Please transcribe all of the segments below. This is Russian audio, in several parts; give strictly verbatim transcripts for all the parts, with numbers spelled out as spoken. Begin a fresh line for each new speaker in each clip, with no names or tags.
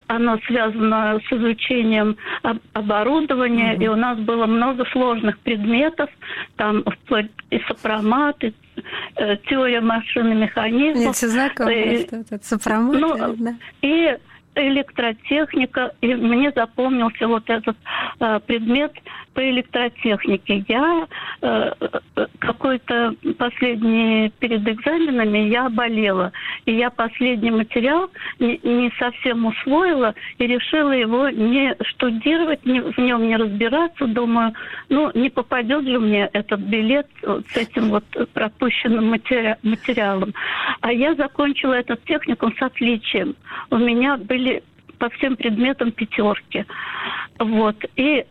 оно связано с изучением оборудования, mm-hmm. и у нас было много сложных предметов, там вплоть и сопромат, и э, теория машин и механизмов.
Мне все знакомо,
и,
что это сопромат.
Ну,
да.
И электротехника, и мне запомнился вот этот э, предмет по электротехнике. Я э, какой-то последний перед экзаменами я болела, и я последний материал не, не совсем усвоила и решила его не штудировать, не, в нем не разбираться. Думаю, ну не попадет же мне этот билет вот с этим вот пропущенным матери- материалом. А я закончила этот техникум с отличием. У меня были по всем предметам пятерки. Вот. И,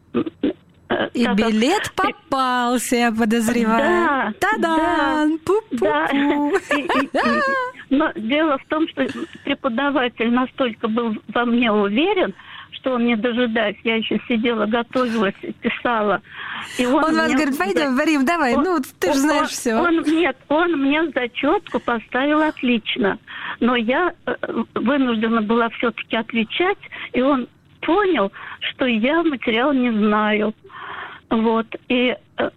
и билет как... попался, я подозреваю.
Да,
Та-дан!
Да,
Пу-пу-пу.
Да. И, и, и, но дело в том, что преподаватель настолько был во мне уверен, что он, не дожидаясь, я еще сидела, готовилась, писала. И он,
он вас
мне...
говорит, пойдем, Рим, давай, он, ну ты же знаешь
он,
все.
Он, нет, он мне зачетку поставил отлично, но я вынуждена была все-таки отвечать, и он понял, что я материал не знаю. Вот, и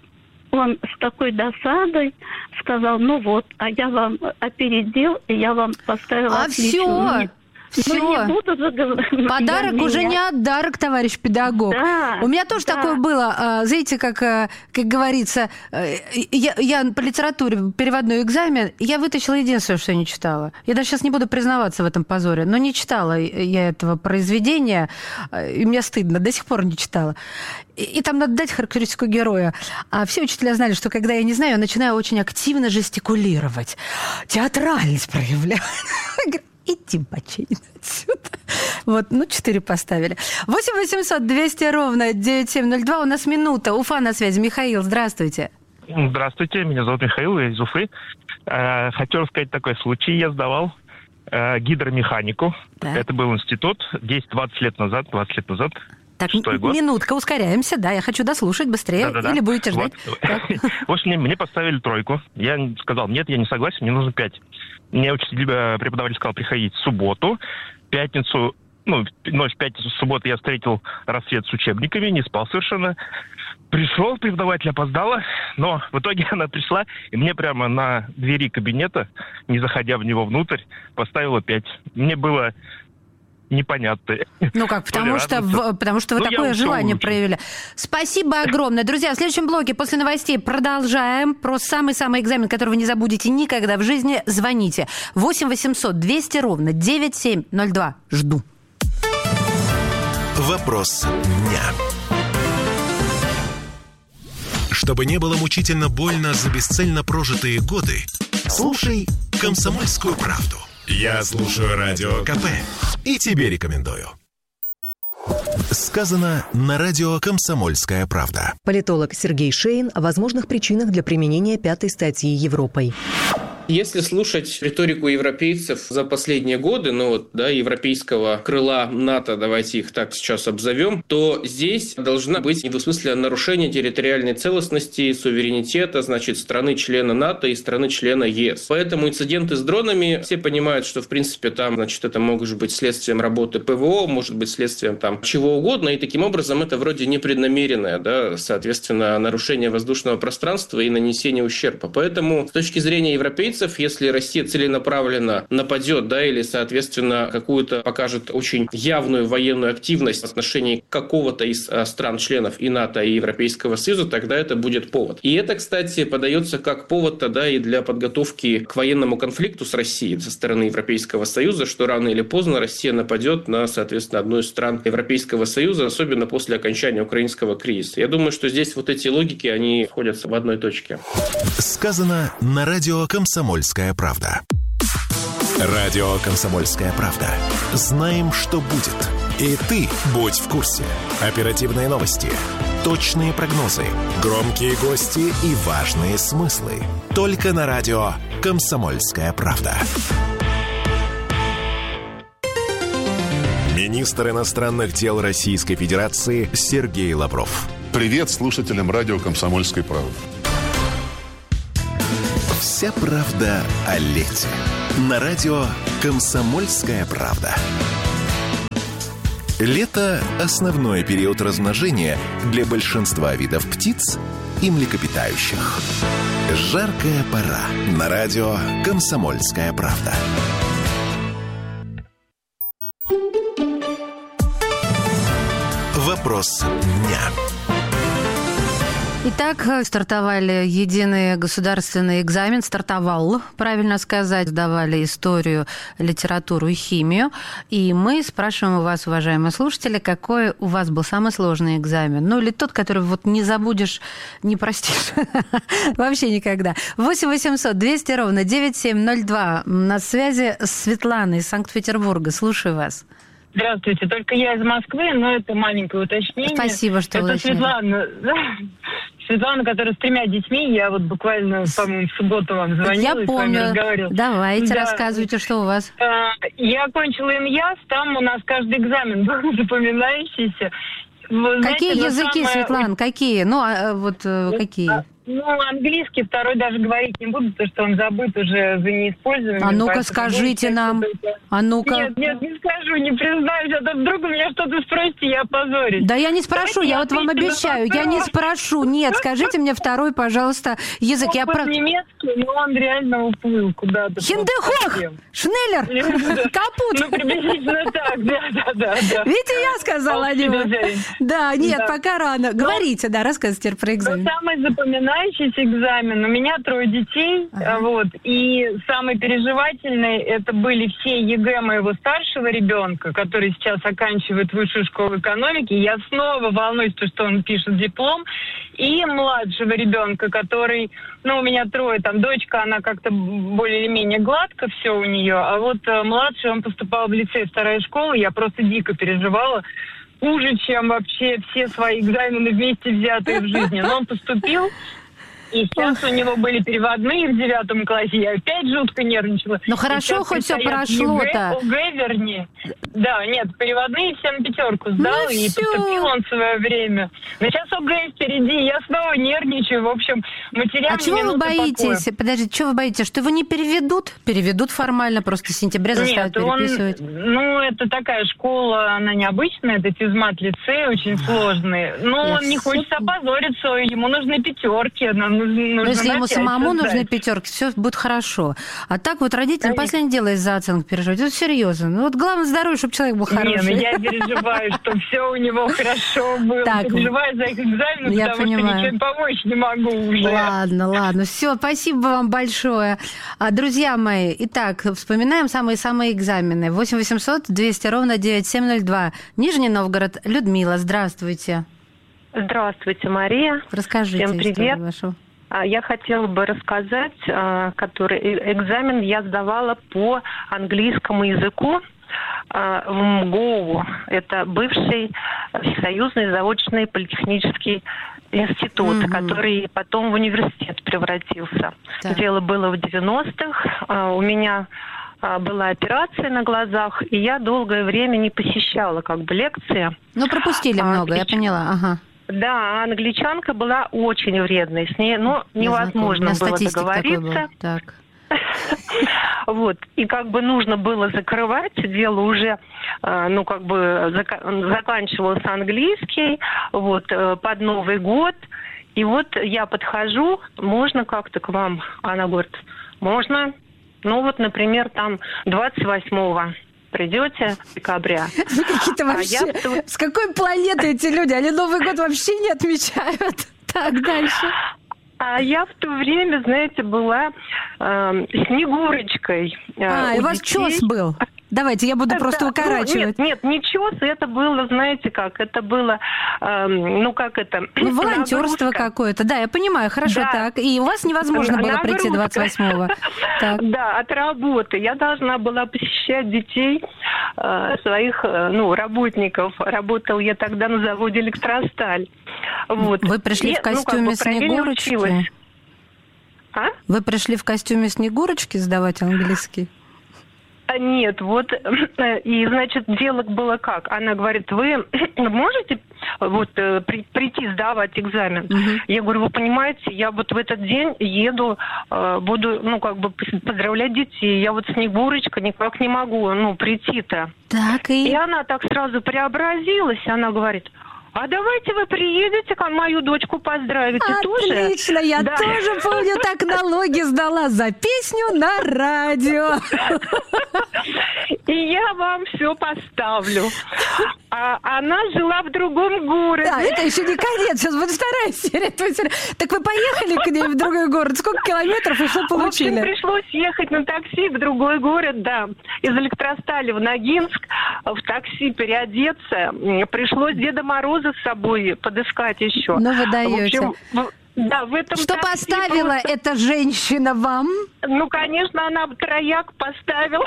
он с такой досадой сказал, ну вот, а я вам опередил, и я вам поставила
а
отлично.
Все. Все. Подарок уже меня. Не отдарок, товарищ педагог.
Да,
У меня тоже да. такое было. Знаете, как, как говорится, я, я по литературе переводной экзамен, я вытащила единственное, что я не читала. Я даже сейчас не буду признаваться в этом позоре, но не читала я этого произведения, и мне стыдно, до сих пор не читала. И, и там надо дать характеристику героя. А все учителя знали, что когда я не знаю, я начинаю очень активно жестикулировать, театральность проявлять. Иди, баченин, отсюда. Вот, ну, четыре поставили. восемь восемьсот двести ровно девяносто семь ноль два. У нас минута. Уфа на связи. Михаил, здравствуйте.
Здравствуйте, меня зовут Михаил, я из Уфы. Э, хотел сказать такой случай. Я сдавал э, гидромеханику. Да. Это был институт десять-двадцать лет назад, двадцать лет назад.
Так, минутка, ускоряемся, да, я хочу дослушать быстрее,
Да-да-да.
Или будете ждать.
Вот. В общем, мне поставили тройку. Я сказал, нет, я не согласен, мне нужно пять. Мне учитель, преподаватель сказал приходить в субботу, пятницу, ну, ночь пятницу, субботу я встретил рассвет с учебниками, не спал совершенно. Пришел, преподаватель опоздала, но в итоге она пришла, и мне прямо на двери кабинета, не заходя в него внутрь, поставила пять. Мне было... непонятно.
Ну как, потому что, в, потому что вы ну, такое желание проявили. Спасибо огромное. Друзья, в следующем блоке после новостей продолжаем про самый-самый экзамен, который вы не забудете никогда в жизни. Звоните. восемь восемьсот двести ровно девяносто семь ноль два. Жду.
Вопрос дня. Чтобы не было мучительно больно за бесцельно прожитые годы, слушай «Комсомольскую правду». Я слушаю Радио КП и тебе рекомендую. Сказано на радио «Комсомольская правда».
Политолог Сергей Шейн о возможных причинах для применения пятой статьи Европой.
Если слушать риторику европейцев за последние годы, ну вот, да, европейского крыла НАТО, давайте их так сейчас обзовем, то здесь должна быть недвусмысленное нарушение территориальной целостности, суверенитета, значит, страны-члена НАТО и страны-члена ЕС. Поэтому инциденты с дронами, все понимают, что, в принципе, там, значит, это может быть следствием работы ПВО, может быть следствием там чего угодно, и таким образом это вроде непреднамеренное, да, соответственно, нарушение воздушного пространства и нанесение ущерба. Поэтому с точки зрения европейцев, если Россия целенаправленно нападет, да, или, соответственно, какую-то покажет очень явную военную активность в отношении какого-то из стран-членов и НАТО, и Европейского Союза, тогда это будет повод. И это, кстати, подается как повод тогда и для подготовки к военному конфликту с Россией со стороны Европейского Союза, что рано или поздно Россия нападет на, соответственно, одну из стран Европейского Союза, особенно после окончания украинского кризиса. Я думаю, что здесь вот эти логики, они сходятся в одной точке.
Сказано на радио «Комсомольская правда». Радио «Комсомольская правда». Знаем, что будет. И ты будь в курсе. Оперативные новости, точные прогнозы, громкие гости и важные смыслы. Только на радио «Комсомольская правда». Министр иностранных дел Российской Федерации Сергей Лавров.
Привет слушателям радио «Комсомольской правды».
Вся правда о лете. На радио «Комсомольская правда». Лето – основной период размножения для большинства видов птиц и млекопитающих. Жаркая пора. На радио «Комсомольская правда». Вопрос дня.
Итак, стартовали единый государственный экзамен. Стартовал, правильно сказать. Сдавали историю, литературу и химию. И мы спрашиваем у вас, уважаемые слушатели, какой у вас был самый сложный экзамен? Ну, или тот, который вот не забудешь, не простишь. Вообще никогда. восемь восемьсот двести ровно девяносто семь ноль два. На связи Светлана из Санкт-Петербурга. Слушаю вас.
Здравствуйте, только я из Москвы, но это маленькое уточнение.
Спасибо, что
это
уточнили.
Светлана, Светлана, которая с тремя детьми, я вот буквально, по-моему, в субботу вам звонила
я
и
помню.
с вами разговаривала.
Давайте,
да.
Рассказывайте, что у вас.
Я окончила ИНЯС, там у нас каждый экзамен был запоминающийся. Вы
какие
знаете,
языки,
самое...
Светлана, какие? Ну, а, вот какие?
Ну, английский второй даже говорить не буду, потому что он забыт уже за неиспользованием.
А ну-ка, скажите нам. А ну-ка.
Нет, нет, не скажу, не признаюсь, а то вдруг у меня что-то спросите, я опозорюсь.
Да я не спрошу, я вот вам обещаю, я не спрошу. Нет, скажите мне второй, пожалуйста, язык.
Он
я
про... немецкий, но он реально уплыл куда-то.
Хиндехох! Шнеллер! Капут!
Ну, приблизительно так, да-да-да.
Видите, я сказала, а не вы. Да, нет, пока рано. Говорите, да, рассказывайте про экзамен.
Самый запоминающийся экзамен. У меня трое детей, ага. вот, и самый переживательный это были все ЕГЭ моего старшего ребенка, который сейчас оканчивает высшую школу экономики. Я снова волнуюсь, что он пишет диплом. И младшего ребенка, который, ну, у меня трое, там, дочка, она как-то более или менее гладко все у нее, а вот э, младший, он поступал в лицей, вторая школа, я просто дико переживала. Хуже, чем вообще все свои экзамены вместе взятые в жизни. Но он поступил, и сейчас у него были переводные в девятом классе. Я опять жутко нервничала.
Ну хорошо, хоть все прошло-то.
ОГЭ, вернее. Да, нет, переводные все на пятерку сдал, ну, и все. Поступил он в свое время. Но сейчас ОГЭ впереди, я снова нервничаю. В общем, материал...
А чего вы боитесь?
Такое.
Подождите, чего вы боитесь? Что его не переведут? Переведут формально, просто с сентября заставят
нет,
переписывать.
Он, ну, это такая школа, она необычная, это физмат-лицей, очень сложный. Но я он не хочет опозориться, ему нужны пятерки, нам
Но если ему самому нужны пятерки, все будет хорошо. А так вот родителям Конечно. Последнее дело из-за оценок переживать. Это серьезно. Ну вот главное здоровье, чтобы человек был хороший.
Не, ну я переживаю, что все у него хорошо было. Так, переживаю за их экзамены, потому
понимаю.
что ничем помочь не могу уже.
Ладно, ладно. Все, спасибо вам большое. Друзья мои, итак, вспоминаем самые-самые экзамены. восемь восемьсот двести ровно девяносто семь ноль два. Нижний Новгород. Людмила, здравствуйте.
Здравствуйте, Мария.
Расскажите.
Всем привет. Вашу. Я хотела бы рассказать, который экзамен я сдавала по английскому языку в МГОУ. Это бывший Всесоюзный заочный политехнический институт, mm-hmm. который потом в университет превратился. Да. Дело было в девяностых. У меня была операция на глазах, и я долгое время не посещала как бы лекции.
Ну, пропустили а, много, я поняла. Ага.
Да, англичанка была очень вредной. С ней, ну, невозможно было договориться.
Так.
Вот. И как бы нужно было закрывать. Дело уже, ну, как бы заканчивался английский. Вот, под Новый год. И вот я подхожу, можно как-то к вам? Она говорит, можно. Ну, вот, например, там двадцать восьмого. Придете декабря.
Вы какие-то вообще... А я... С какой планеты эти люди? Они Новый год вообще не отмечают. Так, дальше.
А я в то время, знаете, была э, Снегурочкой. Э,
а, и у вас чёс был? Давайте, я буду это, просто укорачивать.
Ну, нет, нет, не чёс, это было, знаете как, это было, э, ну как это...
Ну, волонтерство какое-то, да, я понимаю, хорошо, да. Так. И у вас невозможно было нагрузка. Прийти двадцать восьмого.
Да, от работы. Я должна была посещать детей, э, своих, э, ну, работников. Работал я тогда на заводе «Электросталь». Вот.
Вы пришли и, в костюме ну, как бы, Снегурочки?
А?
Вы пришли в костюме Снегурочки сдавать английский?
Нет, вот, и, значит, дело было как? Она говорит, вы можете вот при, прийти сдавать экзамен? Угу. Я говорю, вы понимаете, я вот в этот день еду, буду, ну, как бы поздравлять детей. Я вот Снегурочка никак не могу, ну, прийти-то.
Так, и...
И она так сразу преобразилась, она говорит... А давайте вы приедете, мою дочку поздравите.
Отлично,
тоже?
я
да.
тоже помню, так налоги сдала за песню на радио.
И я вам все поставлю. А она жила в другом городе.
Да, это еще не конец, сейчас будет вторая серия. Так вы поехали к ней в другой город? Сколько километров и что получили?
В общем, пришлось ехать на такси в другой город, да. Из Электростали в Ногинск, в такси переодеться. Пришлось Деда Мороза с собой подыскать еще.
Ну, вы даете.
В общем, да, в этом
что поставила просто... эта женщина вам?
Ну, конечно, она трояк поставила.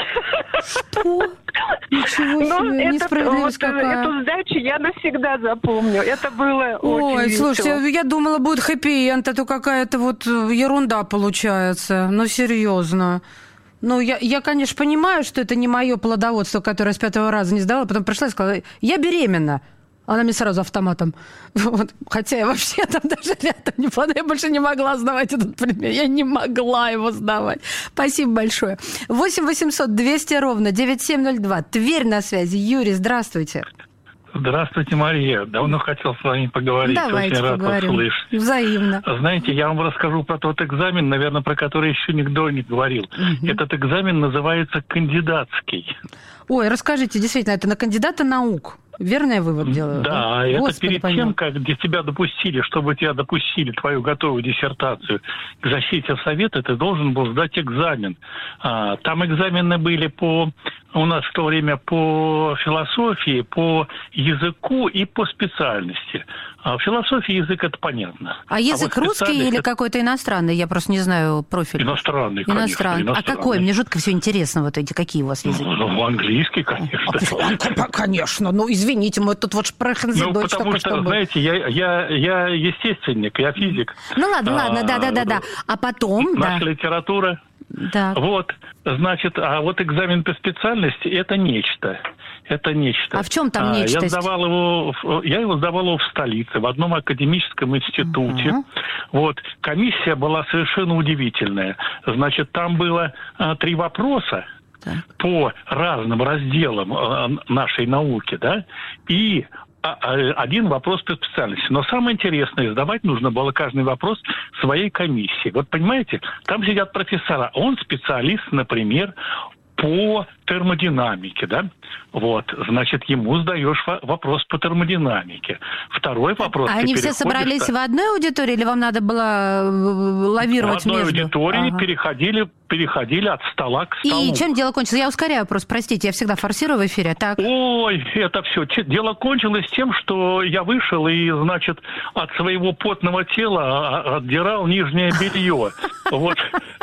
Что? Ничего себе, несправедливость
вот,
какая.
Эту сдачу я навсегда запомню. Это было
Ой,
очень весело.
Слушайте, я думала, будет хэппи-энд, это какая-то вот ерунда получается. Ну, серьезно. Ну, я, я, конечно, понимаю, что это не мое плодоводство, которое с пятого раза не сдавала. Потом пришла и сказала, я беременна. Она мне сразу автоматом. Вот. Хотя я вообще там даже рядом не была. Я больше не могла сдавать этот предмет. Я не могла его сдавать. Спасибо большое. восемь восемьсот двести ровно девять семь ноль два. Тверь на связи. Юрий, здравствуйте.
Здравствуйте, Мария. Давно хотел с вами поговорить.
Давайте
Очень
поговорим.
рад вас слышать.
Взаимно.
Знаете, я вам расскажу про тот экзамен, наверное, про который еще никто не говорил. Угу. Этот экзамен называется кандидатский.
Ой, расскажите, действительно, это на кандидата наук. Верный вывод делаю?
Да,
да?
это
Господи,
перед
понял.
тем, как тебя допустили, чтобы тебя допустили, твою готовую диссертацию к защите в совет, ты должен был сдать экзамен. А, там экзамены были по, у нас в то время по философии, по языку и по специальности. А в философии язык это понятно.
А язык
а вот
русский или
это...
какой-то иностранный? Я просто не знаю профиль.
Иностранный,
иностранный.
конечно. Иностранный.
А какой? Мне жутко все интересно, вот эти, какие у вас языки?
Ну, ну английский, конечно.
Конечно, ну извините, мы тут вот шпрехензидойч
Ну, потому что, знаете, я, я, я естественник, я физик.
Ну, ладно, а, ладно, да-да-да. А потом,
наша
да.
литература.
Да.
Вот, значит, а вот экзамен по специальности – это нечто. Это нечто.
А в чем там нечто?
Я сдавал его, я его сдавал его в столице, в одном академическом институте. Uh-huh. Вот, комиссия была совершенно удивительная. Значит, там было а, три вопроса. По разным разделам нашей науки, да, и один вопрос по специальности. Но самое интересное, сдавать нужно было каждый вопрос своей комиссии. Вот понимаете, там сидят профессора, он специалист, например, по термодинамике, да, вот, значит, ему сдаешь вопрос по термодинамике. Второй вопрос...
А они все собрались в одной аудитории, или вам надо было лавировать между?
В одной
между?
аудитории
ага. переходили,
переходили от стола к столу.
И чем дело кончилось? Я ускоряю просто, простите, я всегда форсирую в эфире, так?
Ой, это все. Дело кончилось тем, что я вышел и, значит, от своего потного тела отдирал нижнее белье. Вот.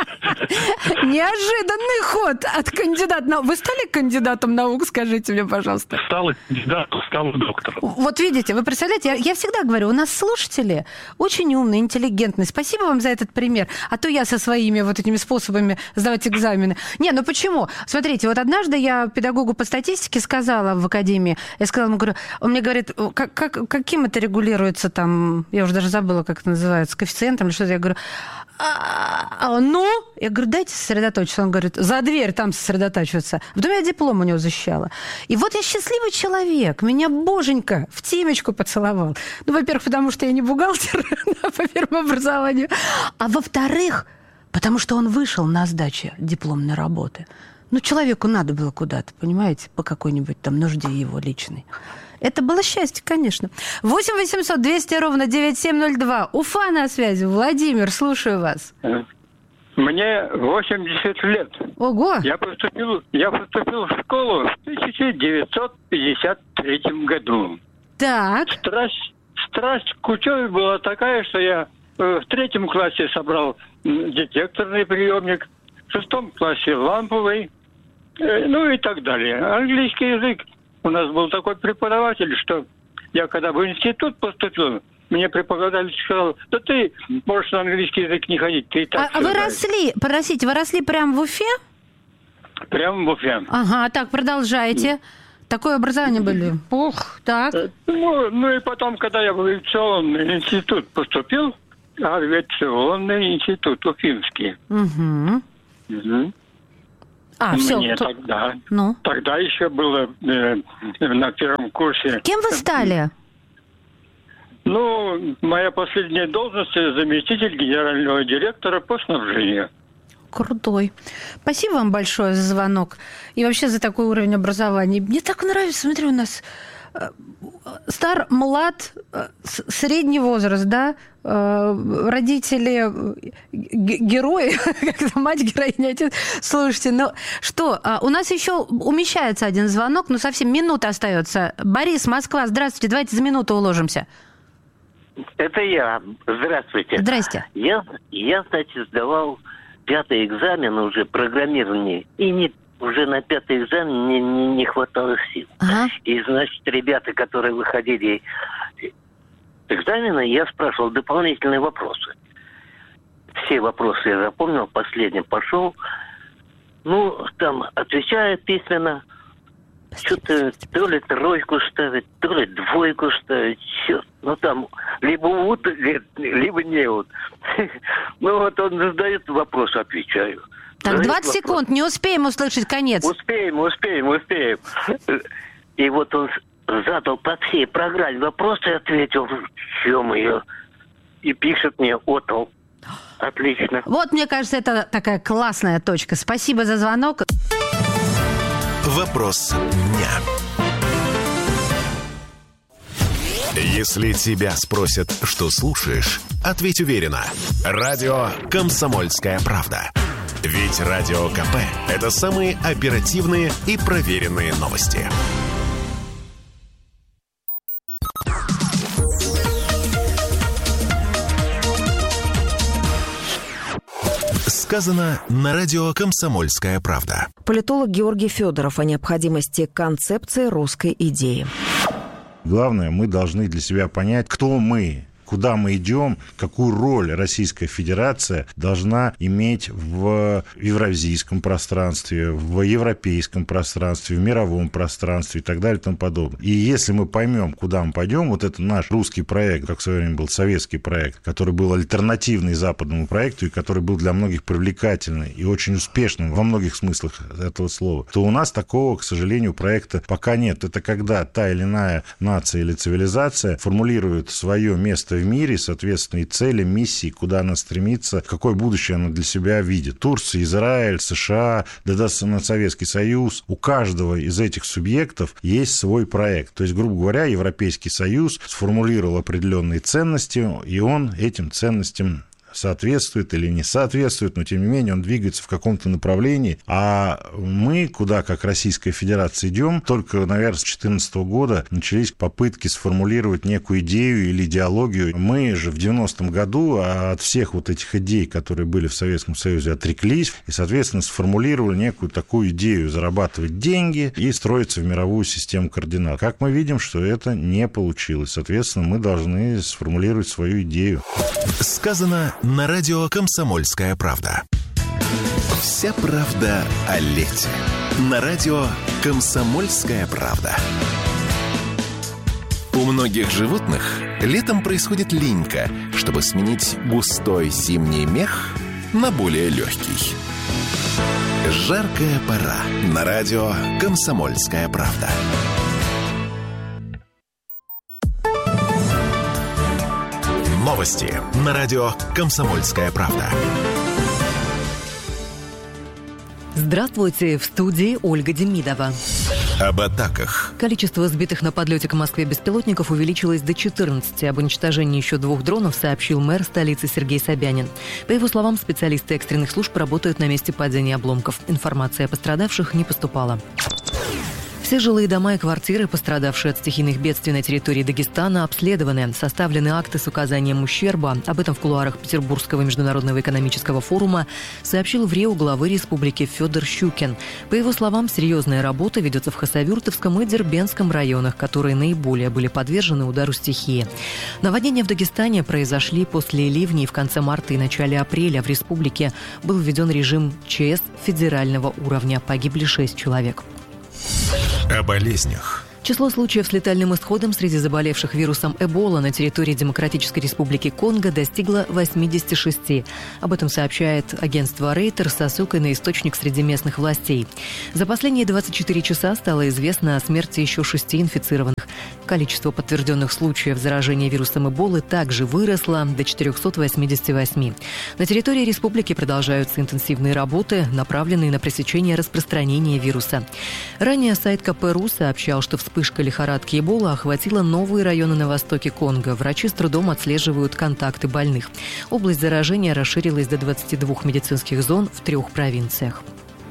Неожиданный ход от кандидата наук. Вы стали кандидатом наук, скажите мне, пожалуйста?
Стал кандидатом, стал доктором.
Вот видите, вы представляете, я, я всегда говорю, у нас слушатели очень умные, интеллигентные. Спасибо вам за этот пример. А то я со своими вот этими способами сдавать экзамены. Не, ну почему? Смотрите, вот однажды я педагогу по статистике сказала в академии, я сказала ему, говорю, он мне говорит, как, как, каким это регулируется там, я уже даже забыла, как это называется, коэффициентом или что-то, я говорю, а, а, ну, я говорю, дайте сосредоточиться. Он говорит, за дверь там сосредотачиваться. Потом я диплом у него защищала. И вот я счастливый человек. Меня боженька в темечку поцеловал. Ну, во-первых, потому что я не бухгалтер по первому образованию. А во-вторых, потому что он вышел на сдаче дипломной работы. Ну, человеку надо было куда-то, понимаете, по какой-нибудь там нужде его личной. Это было счастье, конечно. восемь восемьсот двести ровно девять семь ноль два. Уфа на связи. Владимир, слушаю вас.
Мне восемьдесят лет.
Ого!
Я поступил, я поступил в школу в тысяча девятьсот пятьдесят третьем году.
Так.
Страсть, страсть к учебе была такая, что я в третьем классе собрал детекторный приемник, в шестом классе ламповый, ну и так далее. Английский язык. У нас был такой преподаватель, что я когда в институт поступил, мне преподаватель сказал, да ты можешь на английский язык не ходить, ты и так.
А, а вы росли, простите, вы росли прямо в Уфе?
Прямо в Уфе.
Ага, так, продолжайте. Такое образование были. Ух, так.
Ну, ну и потом, когда я в авиационный институт поступил, авиационный институт Уфимский.
Угу.
Угу.
А, все.
Мне
то...
тогда,
ну?
тогда еще было э, на первом курсе.
Кем вы стали?
Ну, моя последняя должность — заместитель генерального директора по снабжению.
Крутой. Спасибо вам большое за звонок и вообще за такой уровень образования. Мне так нравится. Смотри, у нас стар, млад, средний возраст, да? Родители герои, как мать героиня, отец. Слушайте, ну что, у нас еще умещается один звонок, но совсем минута остается. Борис, Москва, здравствуйте, давайте за минуту уложимся.
Это я. Здравствуйте.
Здрасте.
Я, я, кстати, сдавал пятый экзамен уже программирование, и не, уже на пятый экзамен не, не, не хватало сил.
Ага.
И, значит, ребята, которые выходили с экзамена, я спрашивал дополнительные вопросы. Все вопросы я запомнил, последний пошел. Ну, там отвечает письменно. Что-то то ли тройку ставить, то ли двойку ставить. Все. Ну, там либо вот, либо не вот. Ну, вот он задает вопрос, отвечаю.
Так, двадцать секунд, не успеем услышать конец.
Успеем, успеем, успеем. И вот он задал по всей программе вопрос и ответил, в чем ее. И пишет мне, отдал. Отлично.
Вот, мне кажется, это такая классная точка. Спасибо за звонок.
Вопрос дня. Если тебя спросят, что слушаешь, ответь уверенно. Радио «Комсомольская правда». Ведь Радио КП – это самые оперативные и проверенные новости. Сказано на радио «Комсомольская правда».
Политолог Георгий Федоров о необходимости концепции русской идеи.
Главное, мы должны для себя понять, кто мы, куда мы идем, какую роль Российская Федерация должна иметь в евразийском пространстве, в европейском пространстве, в мировом пространстве и так далее и тому подобное. И если мы поймем, куда мы пойдем, вот это наш русский проект, как в свое время был советский проект, который был альтернативный западному проекту и который был для многих привлекательный и очень успешным во многих смыслах этого слова, то у нас такого, к сожалению, проекта пока нет. Это когда та или иная нация или цивилизация формулирует свое место в мире, соответственно, и цели, миссии, куда она стремится, какое будущее она для себя видит. Турция, Израиль, США, да даже Советский Союз. У каждого из этих субъектов есть свой проект. То есть, грубо говоря, Европейский Союз сформулировал определенные ценности, и он этим ценностям соответствует или не соответствует, но, тем не менее, он двигается в каком-то направлении. А мы, куда, как Российская Федерация, идем, только, наверное, с две тысячи четырнадцатого года начались попытки сформулировать некую идею или идеологию. Мы же в девяностом году от всех вот этих идей, которые были в Советском Союзе, отреклись и, соответственно, сформулировали некую такую идею зарабатывать деньги и строиться в мировую систему координат. Как мы видим, что это не получилось. Соответственно, мы должны сформулировать свою идею.
Сказано на радио «Комсомольская правда». Вся правда о лете. На радио «Комсомольская правда». У многих животных летом происходит линька, чтобы сменить густой зимний мех на более легкий. Жаркая пора. На радио «Комсомольская правда». Новости на радио «Комсомольская правда».
Здравствуйте, в студии Ольга Демидова.
Об атаках.
Количество сбитых на подлете к Москве беспилотников увеличилось до четырнадцати. Об уничтожении еще двух дронов сообщил мэр столицы Сергей Собянин. По его словам, специалисты экстренных служб работают на месте падения обломков. Информация о пострадавших не поступала. Все жилые дома и квартиры, пострадавшие от стихийных бедствий на территории Дагестана, обследованы. Составлены акты с указанием ущерба. Об этом в кулуарах Петербургского международного экономического форума сообщил в РИО главы республики Федор Щукин. По его словам, серьезная работа ведется в Хасавюртовском и Дербентском районах, которые наиболее были подвержены удару стихии. Наводнения в Дагестане произошли после ливней в конце марта и начале апреля. В республике был введен режим ЧС федерального уровня. Погибли шесть человек.
О болезнях.
Число случаев с летальным исходом среди заболевших вирусом Эбола на территории Демократической Республики Конго достигло восемьдесят шесть. Об этом сообщает агентство Рейтер со ссылкой на источник среди местных властей. За последние двадцать четыре часа стало известно о смерти еще шести инфицированных. Количество подтвержденных случаев заражения вирусом Эболы также выросло до четырехсот восьмидесяти восьми. На территории республики продолжаются интенсивные работы, направленные на пресечение распространения вируса. Ранее сайт ка пэ точка ру сообщал, что вспышка лихорадки Эбола охватила новые районы на востоке Конго. Врачи с трудом отслеживают контакты больных. Область заражения расширилась до двадцати двух медицинских зон в трех провинциях.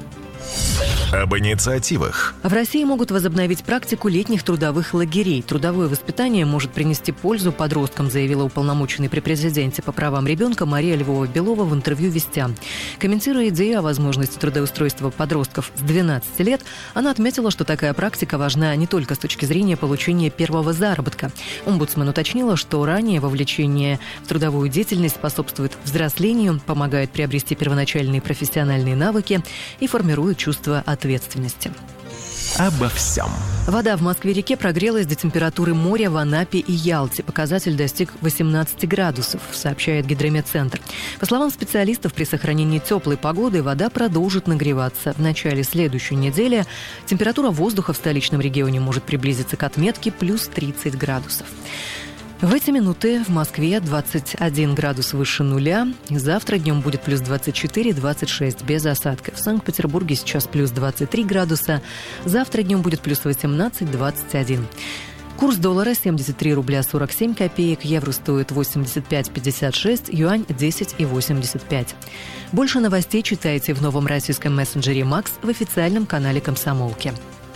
Об инициативах.
В России могут возобновить практику летних трудовых лагерей. Трудовое воспитание может принести пользу подросткам, заявила уполномоченный при президенте по правам ребенка Мария Львова-Белова в интервью «Вестям». Комментируя идею о возможности трудоустройства подростков с двенадцати лет, она отметила, что такая практика важна не только с точки зрения получения первого заработка. Омбудсмен уточнила, что ранее вовлечение в трудовую деятельность способствует взрослению, помогает приобрести первоначальные профессиональные навыки и формирует чувство ответственности. ответственности.
Обо всем.
Вода в Москве-реке прогрелась до температуры моря в Анапе и Ялте. Показатель достиг восемнадцати градусов, сообщает Гидрометцентр. По словам специалистов, при сохранении теплой погоды вода продолжит нагреваться. В начале следующей недели температура воздуха в столичном регионе может приблизиться к отметке плюс тридцать градусов. В эти минуты в Москве двадцать один градус выше нуля. Завтра днем будет плюс двадцать четыре - двадцать шесть без осадков. В Санкт-Петербурге сейчас плюс двадцать три градуса. Завтра днем будет плюс восемнадцать - двадцать один. Курс доллара семьдесят три рубля сорок семь копеек, евро стоит восемьдесят пять - пятьдесят шесть, юань десять и восемьдесят пять. Больше новостей читайте в новом российском мессенджере «Макс» в официальном канале «Комсомолки».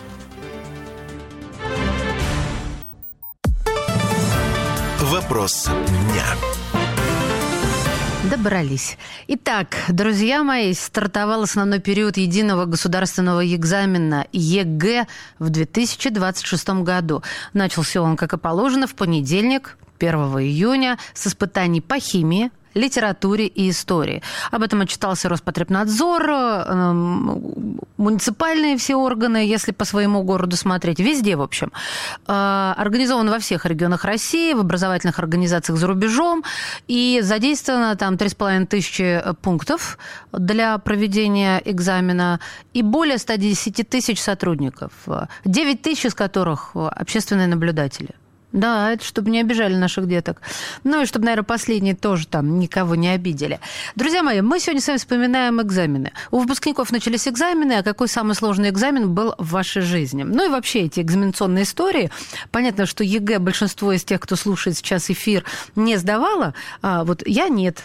Вопрос дня.
Добрались. Итак, друзья мои, стартовал основной период единого государственного экзамена ЕГЭ в две тысячи двадцать шестом году. Начался он, как и положено, в понедельник, первого июня, с испытаний по химии, литературе и истории. Об этом отчитался Роспотребнадзор, э, муниципальные все органы, если по своему городу смотреть, везде, в общем. Э, организован во всех регионах России, в образовательных организациях за рубежом, и задействовано там три с половиной тысячи пунктов для проведения экзамена и более ста десяти тысяч сотрудников, девять тысяч из которых общественные наблюдатели. Да, это чтобы не обижали наших деток. Ну и чтобы, наверное, последние тоже там никого не обидели. Друзья мои, мы сегодня с вами вспоминаем экзамены. У выпускников начались экзамены, а какой самый сложный экзамен был в вашей жизни? Ну и вообще эти экзаменационные истории. Понятно, что ЕГЭ большинство из тех, кто слушает сейчас эфир, не сдавало. А вот я нет.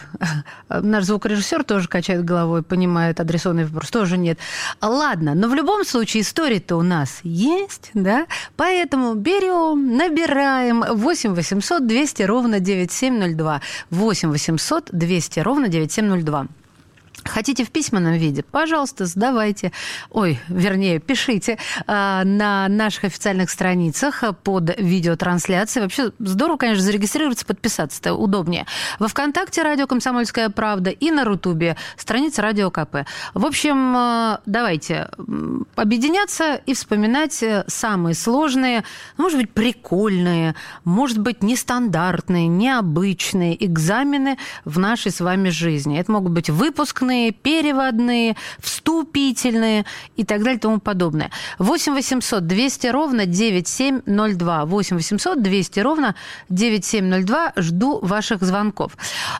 Наш звукорежиссер тоже качает головой, понимает адресованный вопрос. Тоже нет. Ладно, но в любом случае истории-то у нас есть, да? Поэтому берем, набираем восемь восемьсот двести ровно девяносто семь ноль два. восемь восемьсот двести ровно девяносто семь ноль два. Хотите в письменном виде? Пожалуйста, сдавайте. Ой, вернее, пишите э, на наших официальных страницах под видеотрансляцией. Вообще здорово, конечно, зарегистрироваться, подписаться. Это удобнее. Во ВКонтакте «Радио Комсомольская правда» и на Рутубе страница «Радио ка пэ». В общем, э, давайте объединяться и вспоминать самые сложные, может быть, прикольные, может быть, нестандартные, необычные экзамены в нашей с вами жизни. Это могут быть выпускные, переводные, вступительные и так далее и тому подобное. восемь восемьсот двести ровно девяносто семь ноль два. восемь восемьсот двести ровно девяносто семь ноль два. Жду ваших звонков.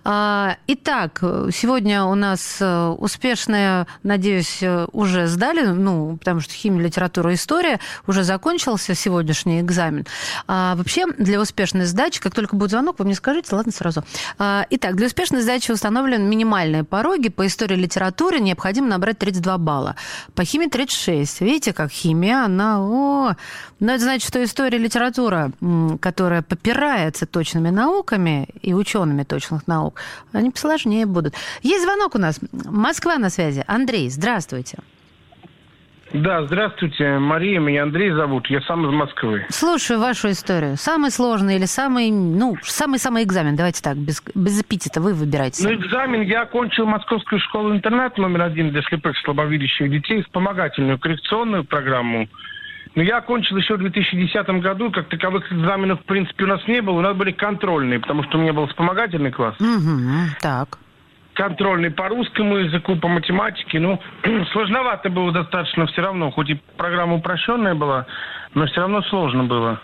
Итак, сегодня у нас успешная, надеюсь, уже сдали, ну, потому что химия, литература, история уже закончился сегодняшний экзамен. Вообще, для успешной сдачи, как только будет звонок, вы мне скажите, ладно, сразу. Итак, для успешной сдачи установлены минимальные пороги по истории истории литературы необходимо набрать тридцать два балла. По химии тридцать шесть. Видите, как химия, она... О! Но это значит, что история литература, которая попирается точными науками и учеными точных наук, они посложнее будут. Есть звонок у нас. Москва на связи. Андрей, здравствуйте.
Да, здравствуйте, Мария, меня Андрей зовут, я сам из Москвы.
Слушаю вашу историю. Самый сложный или самый, ну, самый-самый экзамен, давайте так, без, без эпитета, вы выбирайте.
Ну, экзамен, я окончил Московскую школу-интернат номер один для слепых слабовидящих детей, вспомогательную коррекционную программу. Но я окончил еще в две тысячи десятом году, как таковых экзаменов, в принципе, у нас не было, у нас были контрольные, потому что у меня был вспомогательный класс.
Угу, так.
Контрольный по русскому языку, по математике. Ну, сложновато было достаточно все равно. Хоть и программа упрощенная была, но все равно сложно было.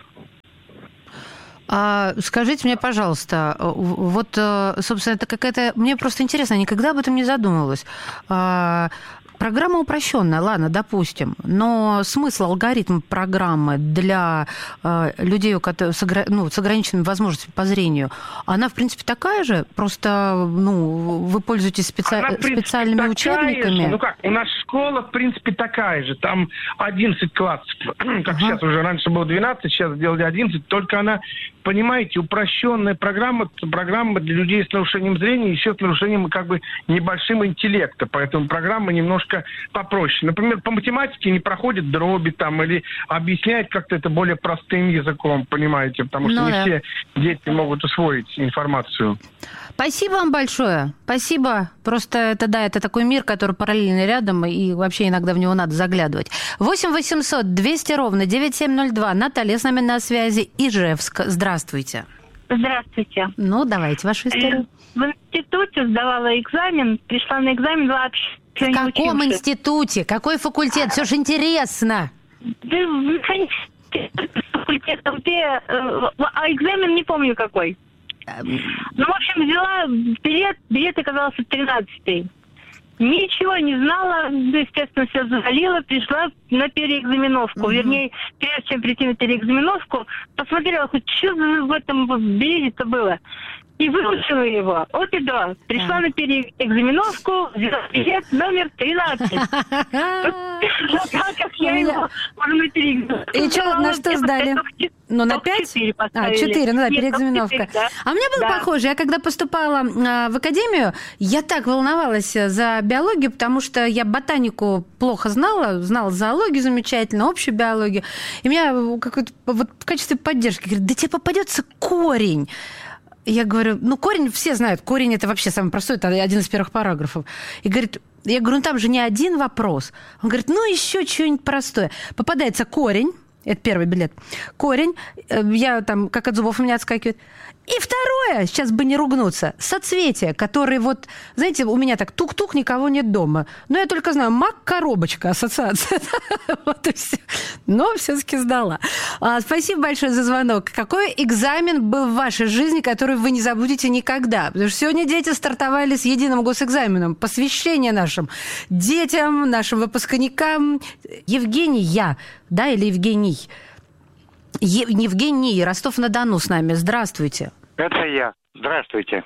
А скажите мне, пожалуйста, вот, собственно, это какая-то... Мне просто интересно, я никогда об этом не задумывалась. Программа упрощенная, ладно, допустим, но смысл, алгоритм программы для э, людей, у которых, с, огр... ну, с ограниченными возможностями по зрению, она, в принципе, такая же? Просто ну, вы пользуетесь специ... она, в принципе, специальными учебниками?
Же. Ну как, у нас школа, в принципе, такая же. Там одиннадцать классов. Как ага. сейчас уже, раньше было двенадцать, сейчас сделали одиннадцать. Только она, понимаете, упрощенная программа, программа для людей с нарушением зрения, еще с нарушением как бы небольшим интеллекта. Поэтому программа немножко попроще. Например, по математике не проходит дроби там, или объясняет как-то это более простым языком, понимаете, потому что ну, не да. все дети могут усвоить информацию.
Спасибо вам большое. Спасибо. Просто это, да, это такой мир, который параллельно рядом, и вообще иногда в него надо заглядывать. восемь восемьсот двести ровно девять семь ноль два. Наталья с нами на связи. Ижевск. Здравствуйте.
Здравствуйте.
Ну, давайте вашу историю.
В институте сдавала экзамен, пришла на экзамен вообще.
В каком институте? Какой факультет? Все же интересно.
Да, факультет, где... А экзамен не помню какой. Ну, в общем, взяла билет, билет оказался тринадцатый. Ничего не знала, естественно, все завалила, пришла на переэкзаменовку. Mm-hmm. Вернее, прежде чем прийти на переэкзаменовку, посмотрела, хоть что в этом билете-то было. И выучила его. Вот и да. Пришла на переэкзаменовку, взяла билет номер тринадцать. Как я его на переэкзаменовку.
И что, на что сдали? Ну, на пять? А, четыре, ну да, переэкзаменовка. А у меня было похоже. Я когда поступала в академию, я так волновалась за биологию, потому что я ботанику плохо знала, знала зоологию замечательно, общую биологию. И меня какой-то, вот в качестве поддержки говорят, да тебе попадется корень. Я говорю, ну, корень, все знают, корень это вообще самый простой, это один из первых параграфов. И говорит, я говорю, ну, там же не один вопрос. Он говорит, ну, еще что-нибудь простое. Попадается корень, это первый билет, корень, я там, как от зубов у меня отскакивает. И второе, сейчас бы не ругнуться, соцветие, которые вот, знаете, у меня так тук-тук, никого нет дома. Но я только знаю, мак-коробочка, ассоциация. Вот и все. Но все-таки сдала. А, спасибо большое за звонок. Какой экзамен был в вашей жизни, который вы не забудете никогда? Потому что сегодня дети стартовали с единым госэкзаменом. Посвящение нашим детям, нашим выпускникам. Евгения, да, или Евгений? Е- Евгений, Ростов-на-Дону с нами. Здравствуйте.
Это я. Здравствуйте.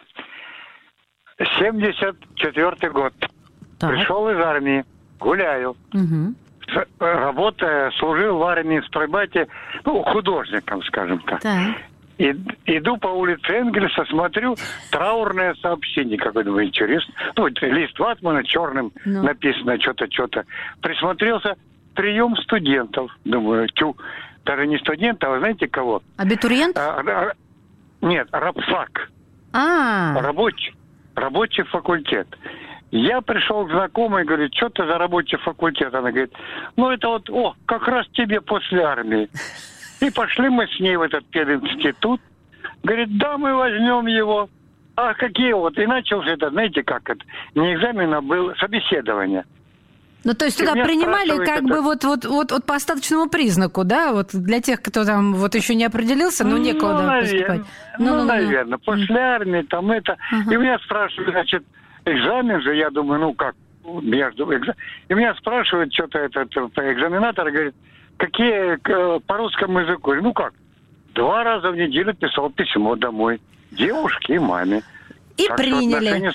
семьдесят четвёртый год. Так. Пришел из армии. Гуляю. Угу. С, работая, служил в армии в стройбате, ну, художником, скажем так. Так. И, иду по улице Энгельса, смотрю, траурное сообщение. Как я думаю, интересно. Ну, лист ватмана черным ну. написано что-то, что-то. Присмотрелся. Прием студентов. Думаю, тю. Даже не студент, а вы знаете кого?
Абитуриент?
А, а, нет, рабфак.
А.
Рабочий, рабочий факультет. Я пришел к знакомой, говорю, что ты за рабочий факультет? Она говорит, ну это вот, о, как раз тебе после армии. И пошли мы с ней в этот пединститут. Говорит, да, мы возьмем его. А какие вот? И начался это, знаете, как это? Не экзамен, а было собеседование.
Ну, то есть туда принимали как это... бы вот, вот, вот, вот по остаточному признаку, да? Вот для тех, кто там вот еще не определился, но некуда ну, навер... поступать.
Ну, ну, ну, наверное. Ну. После армии там это... Uh-huh. И меня спрашивают, значит, экзамен же, я думаю, ну как, между экзамен... И меня спрашивают что-то этот экзаменатор, говорит, какие по русскому языку? Ну как, два раза в неделю писал письмо домой девушке и маме.
И так приняли.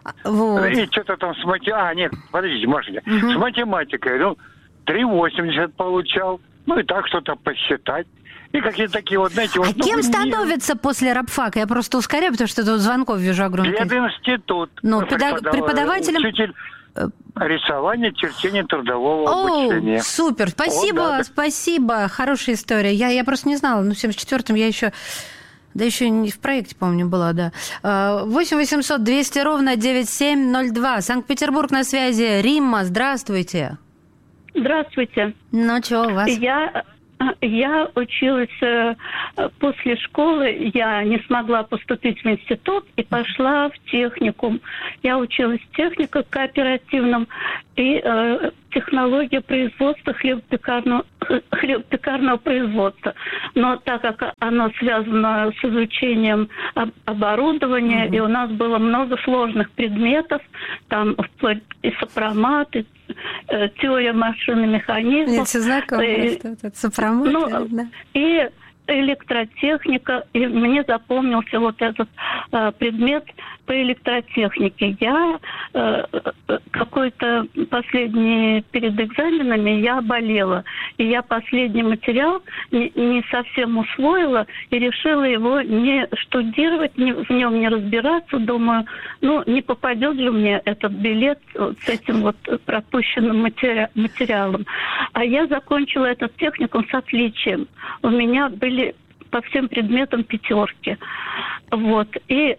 Вот.
И что-то там с математикой... А, нет, подождите, Машенька. Угу. С математикой, ну, три восемьдесят получал. Ну, и так что-то посчитать. И какие-то такие вот, знаете...
А
вот,
кем
ну,
становится после рабфака? Я просто ускоряю, потому что тут звонков вижу огромное.
Пединститут.
Ну, педаг... преподавателем...
Учитель рисования, чертения, трудового
О,
обучения.
Супер, спасибо, вот, да, спасибо. Хорошая история. Я, я просто не знала, ну, в семьдесят четвёртом я еще... Да еще не в проекте, помню, была, да. восемь восемьсот двести ровно девяносто семь ноль два. Санкт-Петербург на связи. Римма, здравствуйте.
Здравствуйте.
Ну, что у вас?
Я, я училась после школы, я не смогла поступить в институт и пошла в техникум. Я училась в технике кооперативном и э, технология производства хлебопекарного, хлебопекарного производства. Но так как оно связано с изучением об, оборудования, mm-hmm. и у нас было много сложных предметов, там вплоть и сопромат, и э, теория машин и механизмов.
Нет, все знакомо,
и,
этот сопромат.
Ну,
да.
И электротехника, и мне запомнился вот этот э, предмет по электротехнике. Я э, какой-то последний перед экзаменами я болела, и я последний материал не, не совсем усвоила и решила его не штудировать, не, в нем не разбираться. Думаю, ну не попадет же мне этот билет вот с этим вот пропущенным матери- материалом. А я закончила этот техникум с отличием. У меня были по всем предметам пятерки. Вот. И,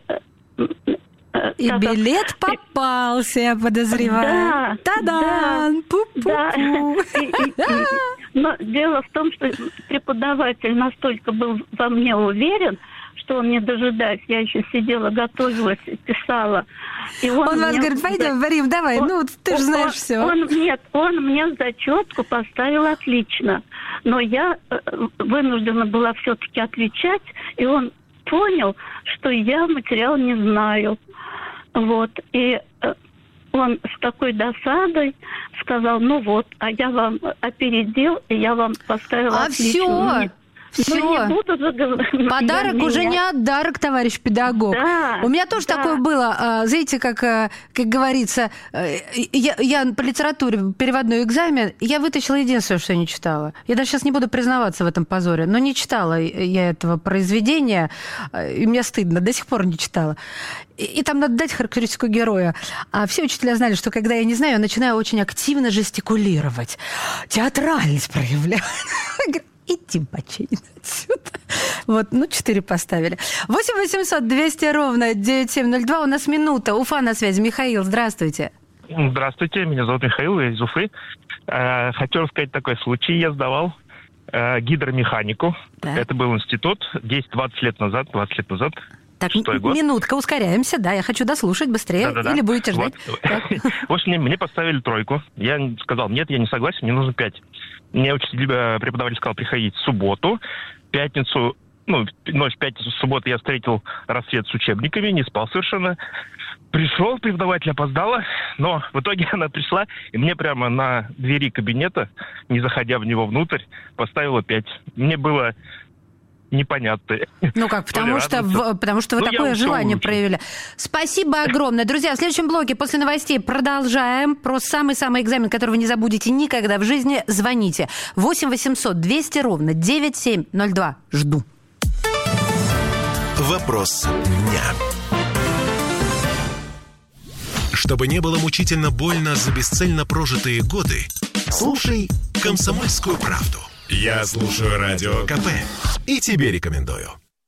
и билет как... попался, я подозреваю.
Да,
Та-дам!
Да, да. И, и, и, но дело в том, что преподаватель настолько был во мне уверен, что он, не дожидаясь, я еще сидела, готовилась, писала. И он
он
мне...
вас говорит, пойдем, Рим, давай, он, ну ты же знаешь
он,
все.
Он, нет, он мне зачетку поставил отлично, но я вынуждена была все-таки отвечать, и он понял, что я материал не знаю. Вот, и он с такой досадой сказал, ну вот, а я вам опередил, и я вам поставила
а
отлично.
Все. Все. Подарок уже не отдарок, товарищ педагог.
Да,
У меня тоже да. такое было. Знаете, как, как говорится, я, я по литературе переводной экзамен, я вытащила единственное, что я не читала. Я даже сейчас не буду признаваться в этом позоре, но не читала я этого произведения, и мне стыдно, до сих пор не читала. И, и там надо дать характеристику героя. А все учителя знали, что когда я не знаю, я начинаю очень активно жестикулировать. Театральность проявляю. Иди, баченин, отсюда. Вот, ну, четыре поставили. восемь восемьсот двести ровно девяносто семь ноль два. У нас минута. Уфа на связи. Михаил, здравствуйте.
Здравствуйте, меня зовут Михаил, я из Уфы. Э, хочу рассказать такой случай. Я сдавал э, гидромеханику. Да. Это был институт десять-двадцать лет назад, двадцать лет назад.
Так, минутка, ускоряемся, да, я хочу дослушать быстрее.
Да-да-да.
Или будете ждать?
Вот. В общем, мне поставили тройку. Я сказал, нет, я не согласен, мне нужно пять. Мне учитель, преподаватель сказал приходить в субботу, пятницу, ну, ночь пятницу, субботу я встретил рассвет с учебниками, не спал совершенно. Пришел, преподаватель опоздала, но в итоге она пришла, и мне прямо на двери кабинета, не заходя в него внутрь, поставила пять. Мне было... непонятно.
Ну как, потому что, в, потому что вы ну, такое желание проявили. Спасибо огромное. Друзья, в следующем блоке после новостей продолжаем. Про самый-самый экзамен, который вы не забудете никогда в жизни. Звоните. восемь восемьсот двести ровно девяносто семь ноль два. Жду.
Вопрос дня. Чтобы не было мучительно больно за бесцельно прожитые годы, слушай «Комсомольскую правду». Я слушаю Радио КП и тебе рекомендую.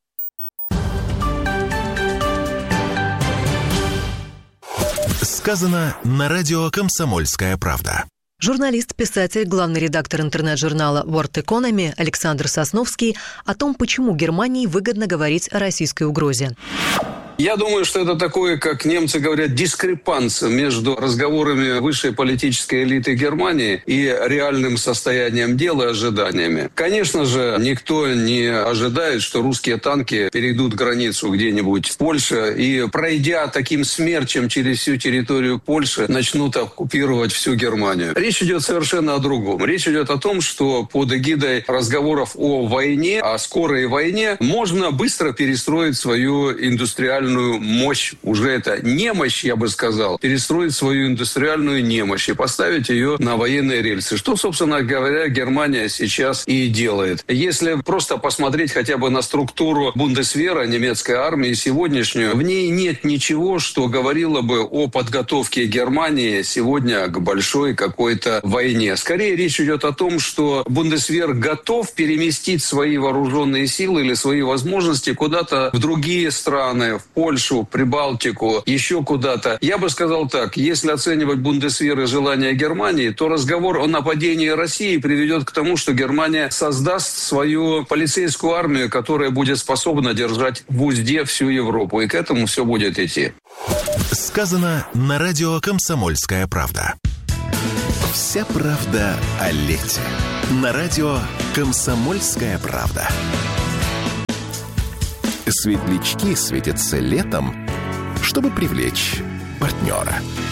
Сказано на радио «Комсомольская правда».
Журналист, писатель, главный редактор интернет-журнала World Economy Александр Сосновский о том, почему Германии выгодно говорить о российской угрозе.
Я думаю, что это такое, как немцы говорят, дискрепанция между разговорами высшей политической элиты Германии и реальным состоянием дела и ожиданиями. Конечно же, никто не ожидает, что русские танки перейдут границу где-нибудь в Польше и, пройдя таким смерчем через всю территорию Польши, начнут оккупировать всю Германию. Речь идет совершенно о другом. Речь идет о том, что под эгидой разговоров о войне, о скорой войне, можно быстро перестроить свою индустриальную индустриальную мощь, уже это немощь, я бы сказал, перестроить свою индустриальную немощь и поставить ее на военные рельсы. Что, собственно говоря, Германия сейчас и делает. Если просто посмотреть хотя бы на структуру Бундесвера, немецкой армии сегодняшнюю, в ней нет ничего, что говорило бы о подготовке Германии сегодня к большой какой-то войне. Скорее речь идет о том, что Бундесвер готов переместить свои вооруженные силы или свои возможности куда-то в другие страны, в Польшу, Прибалтику, еще куда-то. Я бы сказал так, если оценивать Бундесвер и желания Германии, то разговор о нападении России приведет к тому, что Германия создаст свою полицейскую армию, которая будет способна держать в узде всю Европу. И к этому все будет идти.
Сказано на радио «Комсомольская правда». Вся правда о лете. На радио «Комсомольская правда». Светлячки светятся летом, чтобы привлечь партнера.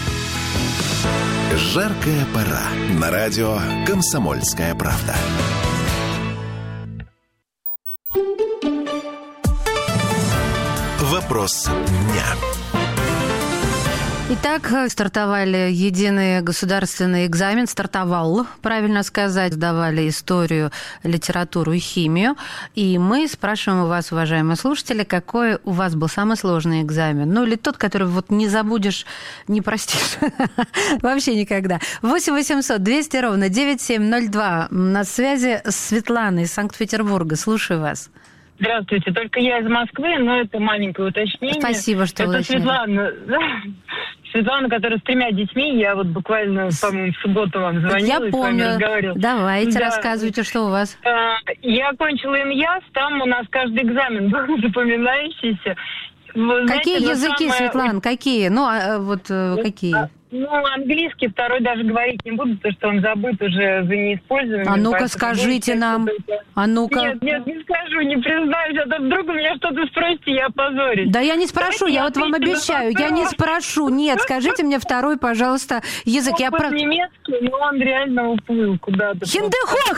Жаркая пора. На радио «Комсомольская правда». Вопрос дня.
Итак, стартовали единый государственный экзамен, стартовал, правильно сказать, сдавали историю, литературу и химию. И мы спрашиваем у вас, уважаемые слушатели, какой у вас был самый сложный экзамен? Ну, или тот, который вот не забудешь, не простишь. Вообще никогда. восемь восемьсот двести ровно девять семь ноль два. На связи Светлана из Санкт-Петербурга. Слушаю вас.
Здравствуйте, только я из Москвы, но это маленькое уточнение.
Спасибо, что
это
вы
Светлана, Светлана, которая с тремя детьми, я вот буквально, по-моему, в субботу вам звонила
я
и
помню.
с вами разговаривала.
Давайте,
да.
Рассказывайте, что у вас.
Я окончила ИНЯС, там у нас каждый экзамен был запоминающийся. Вы
какие знаете, языки, самое... Светлана, какие? Ну, а, вот какие?
Ну, английский, второй даже говорить не буду, потому что он забыт уже за неиспользованием.
А ну-ка, скажите нам. А ну-ка.
Нет, нет, не скажу, не признаюсь. А то вдруг у меня что-то спросите, я опозорюсь.
Да я не спрошу, я вот вам обещаю. Я не спрошу. Нет, скажите мне второй, пожалуйста, язык. Я
про немецкий, но он реально уплыл куда-то.
Хиндехох!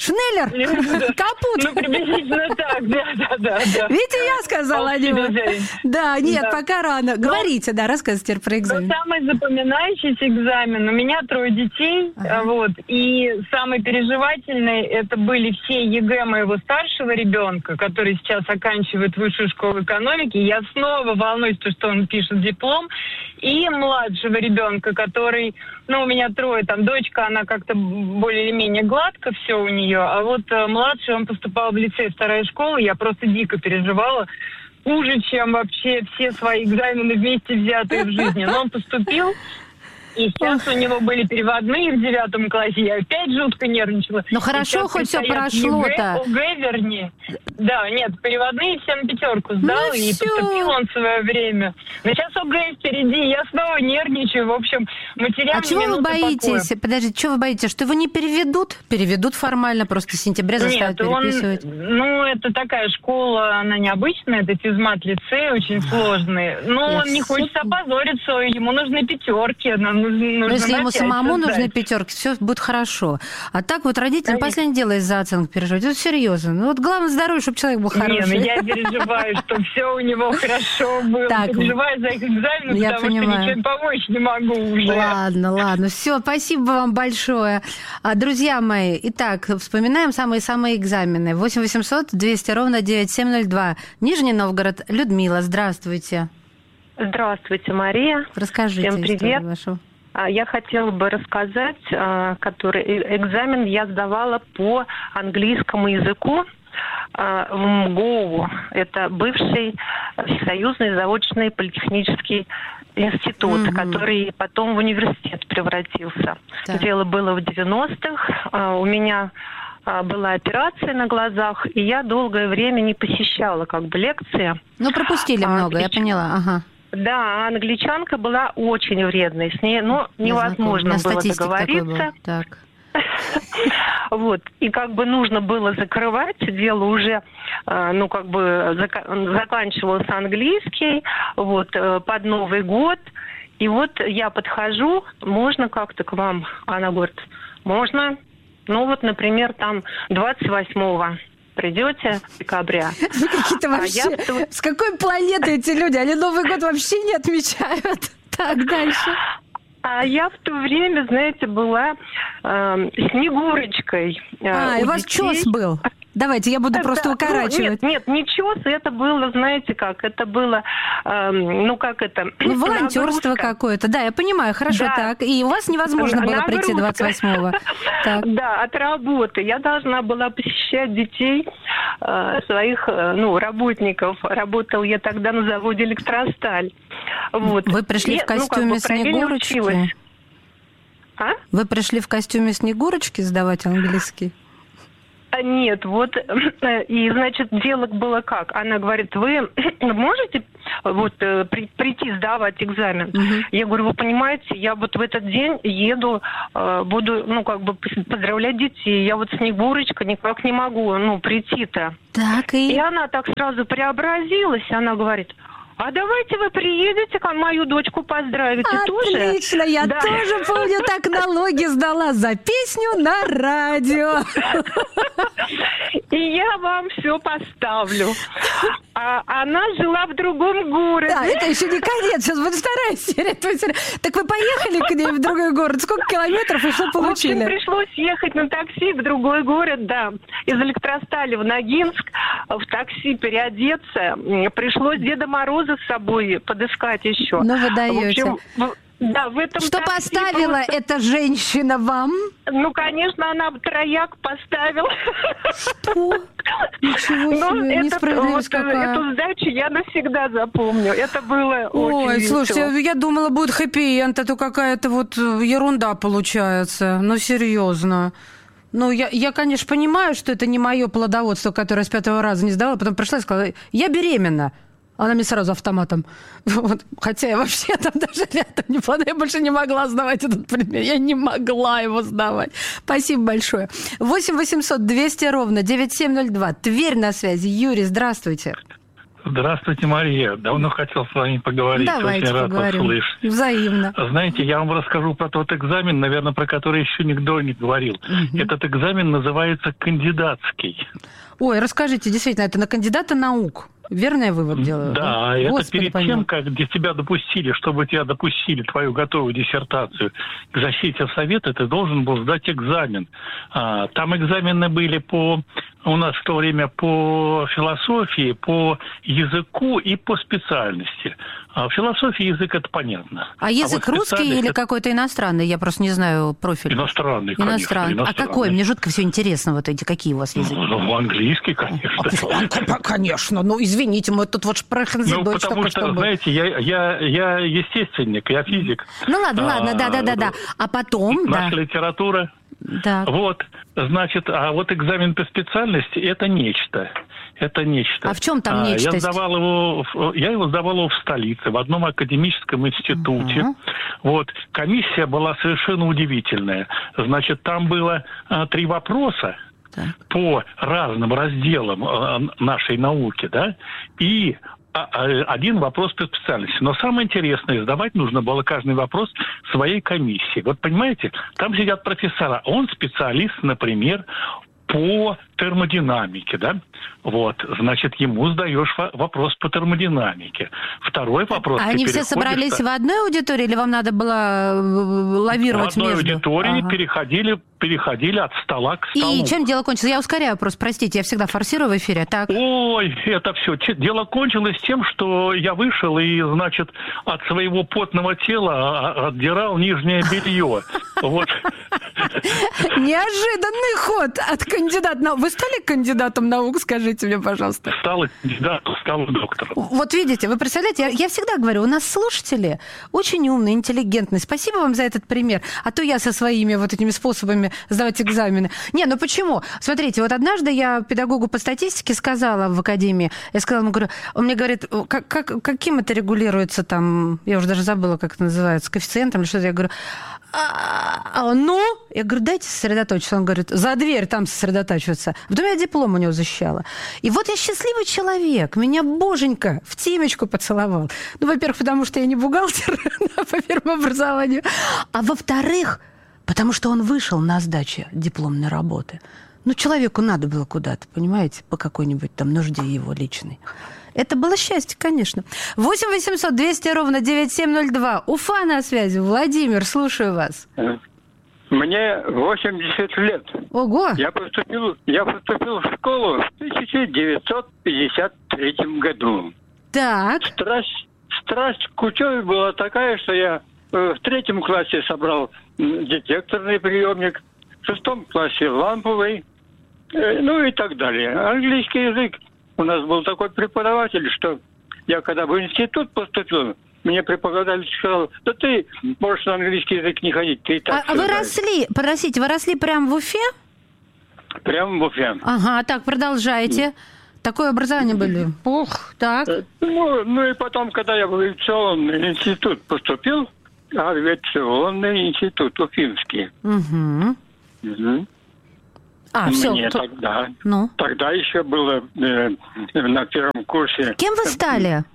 Шнеллер! Капут!
Ну, приблизительно так, да, да, да.
Видите, я сказала о него. Да, нет, пока рано. Говорите, да, рассказывайте про экзамен.
Самый запоминающийся экзамен. У меня трое детей, ага. вот, и самый переживательный это были все ЕГЭ моего старшего ребенка, который сейчас оканчивает высшую школу экономики. Я снова волнуюсь, что он пишет диплом. И младшего ребенка, который, ну, у меня трое, там, дочка, она как-то более-менее гладко все у нее, а вот э, младший, он поступал в лицей вторая школа, я просто дико переживала. Хуже, чем вообще все свои экзамены вместе взятые в жизни. Но он поступил, и сейчас у него были переводные в девятом классе. Я опять жутко нервничала.
Ну хорошо, хоть все прошло-то.
ОГЭ, вернее. Да, нет, переводные все на пятерку сдал, ну, и все. Поступил он в свое время. Но сейчас ОГЭ впереди, я снова нервничаю. В общем, материал.
А чего вы боитесь?
Покоя.
Подождите, чего вы боитесь? Что его не переведут? Переведут формально, просто с сентября заставят
нет,
переписывать.
Он, ну, это такая школа, она необычная, это физмат-лицей, очень сложный. Но я он не все... хочет опозориться, ему нужны пятерки, нам
Но если ему самому нужны пятерки, все будет хорошо. А так вот родителям Конечно. Последнее дело из-за оценок переживать. Это серьезно. Ну вот главное здоровье, чтобы человек был хороший.
Не, ну я переживаю, что все у него хорошо было. Так, переживаю за их экзамены, потому
понимаю.
что ничем помочь не могу уже.
Ладно, ладно. Все, спасибо вам большое. Друзья мои, итак, вспоминаем самые-самые экзамены. восемь восемьсот двести ровно девять семь ноль два. Нижний Новгород. Людмила, здравствуйте.
Здравствуйте, Мария.
Расскажите.
Всем привет.
Вашу.
Я хотела бы рассказать, который экзамен я сдавала по английскому языку в МГОУ. Это бывший Всесоюзный заочный политехнический институт, mm-hmm. который потом в университет превратился. Да. Дело было в девяностых. У меня была операция на глазах, и я долгое время не посещала как бы лекции.
Ну, пропустили а, много, я поняла. Ага.
Да, англичанка была очень вредной. С ней, ну, невозможно было договориться.
Так.
Вот. И как бы нужно было закрывать. Дело уже, ну, как бы заканчивался английский. Вот, под Новый год. И вот я подхожу, можно как-то к вам? Она говорит, можно. Ну, вот, например, там двадцать восьмого. придете в декабре.
Вы какие-то вообще... А я... С какой планеты эти люди? Они Новый год вообще не отмечают. Так, дальше.
А я в то время, знаете, была э, Снегурочкой. Э,
а, и у вас детей. Чёс был? Давайте, я буду это, просто укорачивать.
Ну, нет, нет, не чёс, это было, знаете как, это было, э, ну как это...
Ну, волонтерство какое-то, да, я понимаю, хорошо, да. Так. И у вас невозможно было нагрузка. Прийти двадцать восьмого.
Да, от работы. Я должна была посещать детей, э, своих, э, ну, работников. Работал я тогда на заводе «Электросталь». Вот.
Вы пришли и, в костюме ну, как бы, Снегурочки?
А?
Вы пришли в костюме Снегурочки сдавать английский?
Нет, вот, и, значит, дело было как? Она говорит, вы можете вот при, прийти сдавать экзамен? Угу. Я говорю, вы понимаете, я вот в этот день еду, буду, ну, как бы поздравлять детей. Я вот Снегурочка никак не могу, ну, прийти-то.
Так и...
И она так сразу преобразилась, она говорит... А давайте вы приедете, мою дочку поздравите.
Отлично,
тоже?
Отлично, я да. тоже помню, так налоги сдала за песню на радио.
И я вам все поставлю. А она жила в другом городе.
Да, это еще не конец, сейчас будет вторая серия. Так вы поехали к ней в другой город? Сколько километров и что получили?
В общем, пришлось ехать на такси в другой город, да. Из Электростали в Ногинск, в такси переодеться. Пришлось Деда Мороза с собой подыскать еще.
Ну, вы даете.
В общем, да, в этом
что поставила просто... эта женщина вам?
Ну, конечно, она трояк поставила.
Что? Ничего себе, несправедливость
вот,
какая.
Эту сдачу я навсегда запомню. Это было
Ой,
очень весело.
Слушайте, я думала, будет хэппи-энд, а то какая-то вот ерунда получается. Ну, серьезно. Ну, я, я, конечно, понимаю, что это не мое плодоводство, которое с пятого раза не сдавала. Потом пришла и сказала, я беременна. Она мне сразу автоматом. Вот. Хотя я вообще там даже рядом не была. Я больше не могла сдавать этот предмет. Я не могла его сдавать. Спасибо большое. восемь восемьсот двести ровно девяносто семь ноль два. Тверь на связи. Юрий, здравствуйте.
Здравствуйте, Мария. Давно хотел с вами поговорить.
Давайте
Очень рад
поговорим.
вас слышать.
Взаимно.
Знаете, я вам расскажу про тот экзамен, наверное, про который еще никто не говорил. Угу. Этот экзамен называется кандидатский.
Ой, расскажите, действительно, это на кандидата наук. Верный вывод делаю?
Да, да? Это перед пойму. Тем, как тебя допустили, чтобы тебя допустили твою готовую диссертацию к защите в Совет, ты должен был сдать экзамен. А, там экзамены были по... У нас в то время по философии, по языку и по специальности. А в философии язык это понятно.
А язык а вот русский или какой-то иностранный? Я просто не знаю профиль.
Иностранный,
иностранный.
конечно. Иностранный.
А какой? Мне жутко все интересно, вот эти, какие у вас языки?
Ну, английский, конечно.
Конечно. Ну, извините, мы тут вот шпрехензидойч
ну, потому что, знаете, я, я, я естественник, я физик.
Ну, ладно, ладно, да-да-да. А потом...
Наша литература...
Да.
Вот, значит, а вот экзамен по специальности – это нечто. Это нечто.
А в чем там нечто?
Я сдавал его, я его сдавал его в столице, в одном академическом институте. Uh-huh. Вот, комиссия была совершенно удивительная. Значит, там было а, три вопроса да. по разным разделам а, нашей науки, да, и один вопрос по специальности. Но самое интересное, сдавать нужно было каждый вопрос своей комиссии. Вот понимаете, там сидят профессора, он специалист, например, по термодинамике, да? Вот, значит, ему сдаешь вопрос по термодинамике. Второй вопрос...
А они все собрались в одной аудитории или вам надо было лавировать между?
В одной
между?
аудитории
ага. переходили,
переходили от стола к столу.
И чем дело кончилось? Я ускоряю просто, простите, я всегда форсирую в эфире. Так.
Ой, это все. Дело кончилось тем, что я вышел и, значит, от своего потного тела отдирал нижнее белье. Вот.
Неожиданный ход от кандидата наук. Вы стали кандидатом наук, скажите мне, пожалуйста?
Стал кандидатом, стал доктором.
Вот видите, вы представляете, я, я всегда говорю, у нас слушатели очень умные, интеллигентные. Спасибо вам за этот пример. А то я со своими вот этими способами сдавать экзамены. Не, ну почему? Смотрите, вот однажды я педагогу по статистике сказала в академии, я сказала ему, говорю, он мне говорит, как, как, каким это регулируется там, я уже даже забыла, как это называется, коэффициентом или что-то, я говорю, а, а, ну, я говорю, дайте сосредоточиться. Он говорит, за дверь там сосредотачиваться. Потом я диплом у него защищала. И вот я счастливый человек. Меня боженька в темечку поцеловал. Ну, во-первых, потому что я не бухгалтер по первому образованию. А во-вторых, потому что он вышел на сдаче дипломной работы. Ну, человеку надо было куда-то, понимаете, по какой-нибудь там нужде его личной. Это было счастье, конечно. восемь восемьсот двести ровно девяносто семь ноль два. Уфа на связи. Владимир, слушаю вас.
Мне восемьдесят лет.
Ого!
Я поступил, я поступил в школу в тысяча девятьсот пятьдесят третьем году.
Так.
Страсть, страсть к учебе была такая, что я в третьем классе собрал детекторный приемник, в шестом классе ламповый, ну и так далее. Английский язык. У нас был такой преподаватель, что я когда в институт поступил, мне преподаватель сказал: да ты можешь на английский язык не ходить, ты и так.
А, а вы росли, простите, вы росли прямо в Уфе?
Прямо в Уфе.
Ага, так, продолжайте. Mm. Такое образование были. Ух, так.
Ну, ну и потом, когда я в авиационный институт поступил, авиационный институт Уфимский.
Угу.
Угу.
А, все.
Мне
то...
тогда,
ну?
тогда еще было э, на первом курсе.
Кем вы стали?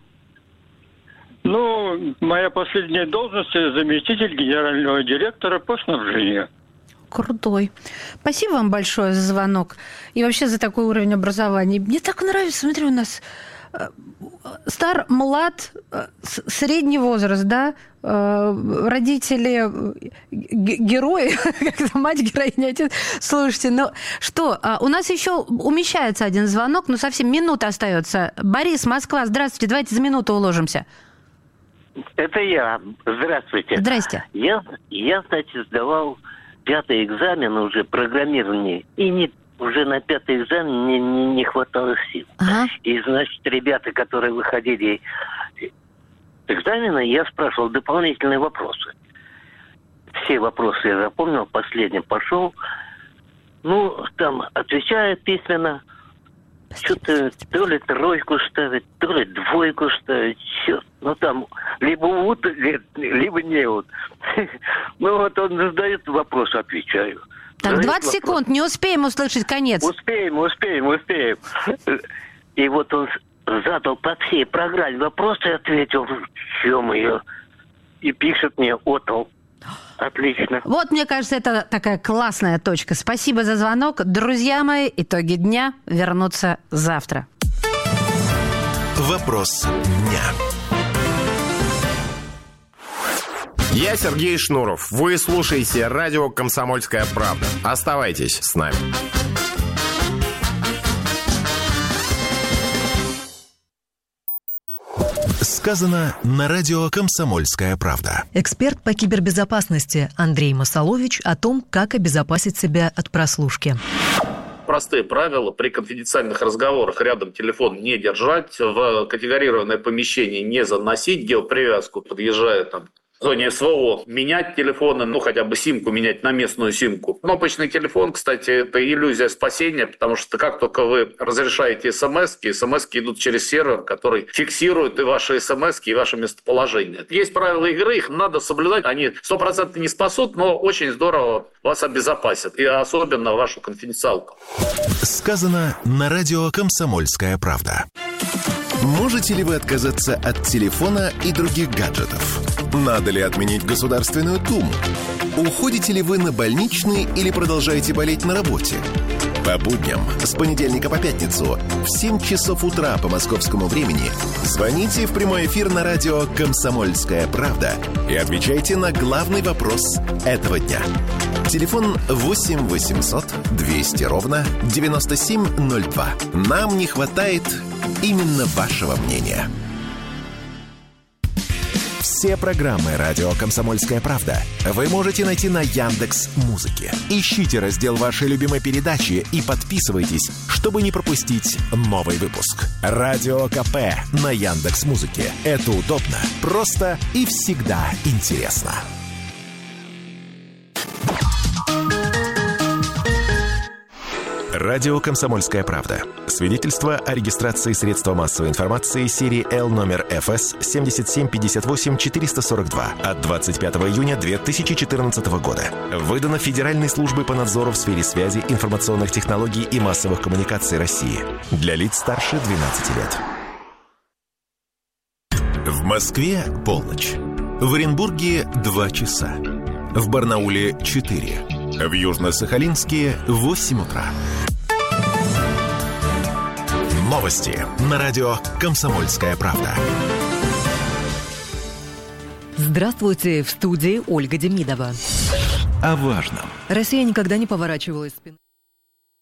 Ну, моя последняя должность — заместитель генерального директора по снабжению.
Крутой. Спасибо вам большое за звонок и вообще за такой уровень образования. Мне так нравится, смотри, у нас стар, млад, средний возраст, да, родители герои, как мать героиня, отец. Слушайте, ну что, у нас еще умещается один звонок, но совсем минута остается. Борис, Москва, здравствуйте, давайте за минуту уложимся.
Это я. Здравствуйте.
Здрасте.
Я, я, значит, сдавал пятый экзамен уже программирование, и не, уже на пятый экзамен не, не, не хватало сил.
Ага.
И, значит, ребята, которые выходили экзамена, я спрашивал дополнительные вопросы. Все вопросы я запомнил, последний пошел. Ну, там отвечает письменно. Что-то то ли тройку ставить, то ли двойку ставить. Черт. Ну, там либо вот, либо не вот. Ну, вот он задает вопрос, отвечаю.
Так, двадцать секунд, не успеем услышать конец.
Успеем, успеем, успеем. И вот он задал по всей программе вопрос и ответил, в чем ее. И пишет мне: отдал. Отлично.
Вот, мне кажется, это такая классная точка. Спасибо за звонок. Друзья мои, итоги дня вернутся завтра.
Вопрос дня.
Я Сергей Шнуров. Вы слушаете радио «Комсомольская правда». Оставайтесь с нами.
Сказано на радио «Комсомольская правда».
Эксперт по кибербезопасности Андрей Масалович о том, как обезопасить себя от прослушки.
Простые правила: при конфиденциальных разговорах рядом телефон не держать, в категорированное помещение не заносить, геопривязку, подъезжая там в зоне СВО, менять телефоны, ну хотя бы симку менять на местную симку. Кнопочный телефон, кстати, это иллюзия спасения, потому что как только вы разрешаете смс-ки, смс-ки идут через сервер, который фиксирует и ваши смс-ки, и ваше местоположение. Есть правила игры, их надо соблюдать. Они сто процентов не спасут, но очень здорово вас обезопасят, и особенно вашу конфиденциалку.
Сказано на радио «Комсомольская правда». Можете ли вы отказаться от телефона и других гаджетов? Надо ли отменить Государственную Думу? Уходите ли вы на больничный или продолжаете болеть на работе? По будням с понедельника по пятницу в семь часов утра по московскому времени звоните в прямой эфир на радио «Комсомольская правда» и отвечайте на главный вопрос этого дня. Телефон восемь восемьсот двести ровно девяносто семь ноль два. Нам не хватает именно вашего мнения. Все программы «Радио Комсомольская правда» вы можете найти на Яндекс.Музыке. Ищите раздел вашей любимой передачи и подписывайтесь, чтобы не пропустить новый выпуск. Радио КП на Яндекс.Музыке. Это удобно, просто и всегда интересно. Радио «Комсомольская правда». Свидетельство о регистрации средства массовой информации серии Л номер эф эс семь семь пять восемь четыре сорок два от двадцать пятого июня две тысячи четырнадцатого года. Выдано Федеральной службой по надзору в сфере связи, информационных технологий и массовых коммуникаций России. Для лиц старше двенадцати лет. В Москве полночь. В Оренбурге два часа. В Барнауле четыре. В Южно-Сахалинске восемь утра. Новости на радио «Комсомольская правда».
Здравствуйте, в студии Ольга Демидова.
О важном.
Россия никогда не поворачивалась спиной.